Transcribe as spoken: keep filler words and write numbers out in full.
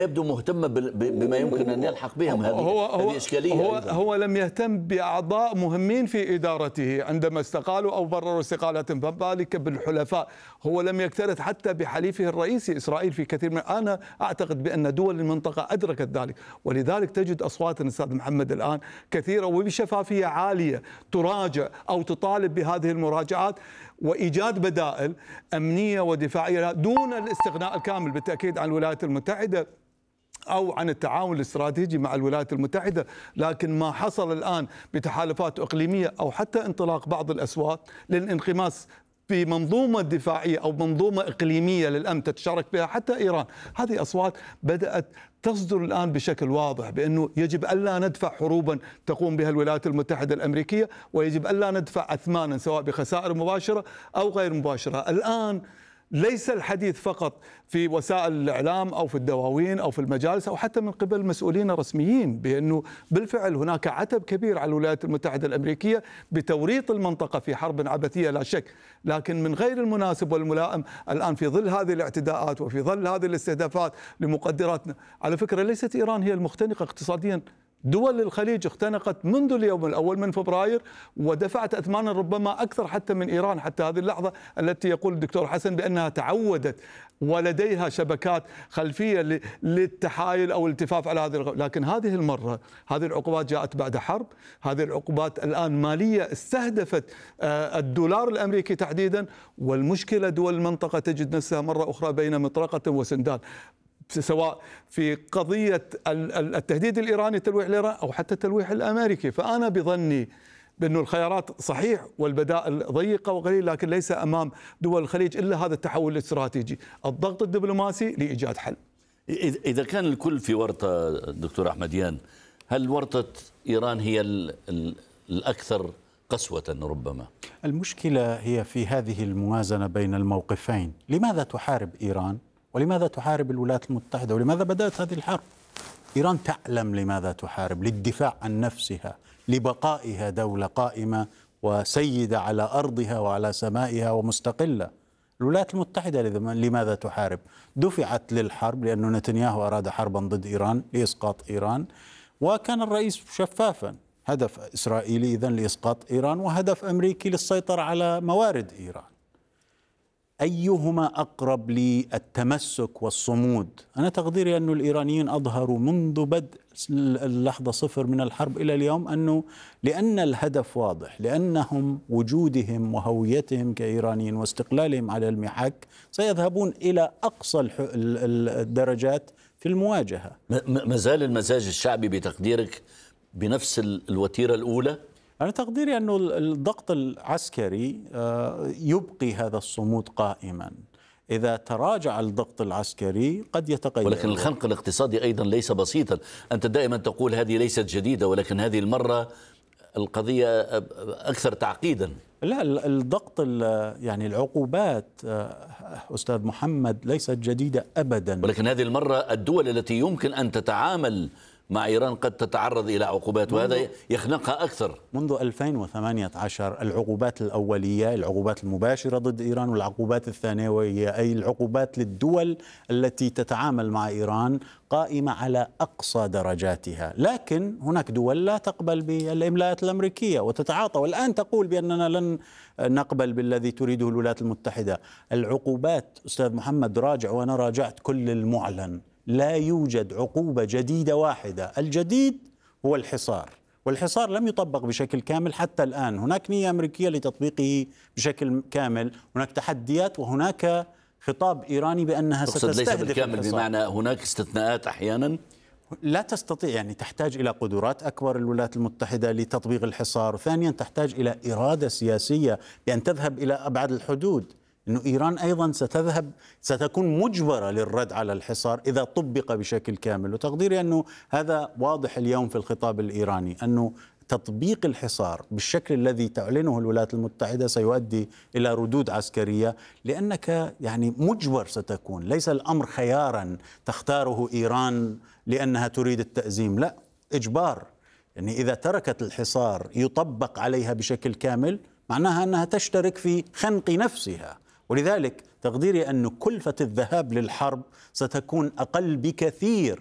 يبدو مهتمة بما يمكن أن يلحق بهم. هذه هو هو هذه إشكالية. هو, أيضاً. هو لم يهتم بأعضاء مهمين في إدارته عندما استقالوا أو برروا استقالتهم، فذلك بالحلفاء. هو لم يكترث حتى بحليفه الرئيسي إسرائيل في كثير من. أنا أعتقد بأن دول المنطقة أدركت ذلك، ولذلك تجد أصوات الأستاذ محمد الآن كثيرة وبشفافية عالية تراجع أو تطالب بهذه المراجعات وإيجاد بدائل أمنية ودفاعية دون الاستغناء الكامل بالتأكيد عن الولايات المتحدة أو عن التعاون الاستراتيجي مع الولايات المتحدة. لكن ما حصل الآن بتحالفات إقليمية أو حتى انطلاق بعض الأصوات للانغماس في منظومة دفاعية أو منظومة إقليمية للأمن تتشارك بها حتى إيران، هذه أصوات بدأت تصدر الآن بشكل واضح بأنه يجب ألا ندفع حروبا تقوم بها الولايات المتحدة الأمريكية، ويجب ألا ندفع أثمانا سواء بخسائر مباشرة أو غير مباشرة. الآن ليس الحديث فقط في وسائل الإعلام أو في الدواوين أو في المجالس أو حتى من قبل مسؤولين رسميين بأنه بالفعل هناك عتب كبير على الولايات المتحدة الأمريكية بتوريط المنطقة في حرب عبثية لا شك، لكن من غير المناسب والملائم الآن في ظل هذه الاعتداءات وفي ظل هذه الاستهدافات لمقدراتنا. على فكرة ليست إيران هي المختنقة اقتصاديا، دول الخليج اختنقت منذ اليوم الأول من فبراير ودفعت أثمانا ربما أكثر حتى من إيران حتى هذه اللحظة التي يقول الدكتور حسن بأنها تعودت ولديها شبكات خلفية للتحايل أو الالتفاف على هذه الغ... لكن هذه المرة هذه العقوبات جاءت بعد حرب، هذه العقوبات الآن مالية استهدفت الدولار الأمريكي تحديدا، والمشكلة دول المنطقة تجد نفسها مرة أخرى بين مطرقة وسندان، سواء في قضية التهديد الإيراني تلويح الإيران أو حتى التلويح الأمريكي. فأنا بظني بأن الخيارات صحيح والبدائل ضيقة وقليل، لكن ليس أمام دول الخليج إلا هذا التحول الاستراتيجي، الضغط الدبلوماسي لإيجاد حل. إذا كان الكل في ورطة دكتور أحمديان، هل ورطة إيران هي الأكثر قسوة ربما؟ المشكلة هي في هذه الموازنة بين الموقفين. لماذا تحارب إيران؟ ولماذا تحارب الولايات المتحدة؟ ولماذا بدأت هذه الحرب؟ إيران تعلم لماذا تحارب، للدفاع عن نفسها، لبقائها دولة قائمة وسيدة على أرضها وعلى سمائها ومستقلة. الولايات المتحدة لماذا تحارب؟ دفعت للحرب لأن نتنياهو أراد حربا ضد إيران لإسقاط إيران، وكان الرئيس شفافا، هدف إسرائيلي إذن لإسقاط إيران وهدف أمريكي للسيطرة على موارد إيران. أيهما أقرب للتمسك والصمود؟ أنا تقديري أن الإيرانيين أظهروا منذ بدء اللحظة صفر من الحرب إلى اليوم أنه لأن الهدف واضح، لأنهم وجودهم وهويتهم كإيرانيين واستقلالهم على المحك سيذهبون إلى أقصى الدرجات في المواجهة. ما زال المزاج الشعبي بتقديرك بنفس الوتيرة الأولى؟ أنا تقديري أنه الضغط العسكري يبقي هذا الصمود قائما. إذا تراجع الضغط العسكري قد يتغير، ولكن الخنق الاقتصادي أيضا ليس بسيطا. أنت دائما تقول هذه ليست جديدة، ولكن هذه المرة القضية أكثر تعقيدا. لا، الضغط يعني العقوبات أستاذ محمد ليست جديدة أبدا، ولكن هذه المرة الدول التي يمكن أن تتعامل مع إيران قد تتعرض إلى عقوبات، وهذا يخنقها أكثر. منذ ألفين وثمانية عشر العقوبات الأولية، العقوبات المباشرة ضد إيران، والعقوبات الثانوية أي العقوبات للدول التي تتعامل مع إيران قائمة على أقصى درجاتها، لكن هناك دول لا تقبل بالإملاءات الأمريكية وتتعاطى، والآن تقول بأننا لن نقبل بالذي تريده الولايات المتحدة. العقوبات أستاذ محمد راجع، وأنا راجعت كل المعلن، لا يوجد عقوبة جديدة واحدة، الجديد هو الحصار، والحصار لم يطبق بشكل كامل حتى الآن. هناك نية أمريكية لتطبيقه بشكل كامل، هناك تحديات وهناك خطاب إيراني بأنها ستستهدف ليس بالكامل الحصار. بمعنى هناك استثناءات أحيانا لا تستطيع، يعني تحتاج إلى قدرات أكبر الولايات المتحدة لتطبيق الحصار. ثانيا تحتاج إلى إرادة سياسية بأن تذهب إلى أبعد الحدود، أنه إيران أيضا ستذهب ستكون مجبرة للرد على الحصار إذا طبق بشكل كامل. وتقديري أنه هذا واضح اليوم في الخطاب الإيراني، أنه تطبيق الحصار بالشكل الذي تعلنه الولايات المتحدة سيؤدي إلى ردود عسكرية، لأنك يعني مجبر ستكون، ليس الأمر خيارا تختاره إيران لأنها تريد التأزيم، لا، إجبار. يعني إذا تركت الحصار يطبق عليها بشكل كامل معناها أنها تشترك في خنق نفسها، ولذلك تقديري أن كلفة الذهاب للحرب ستكون أقل بكثير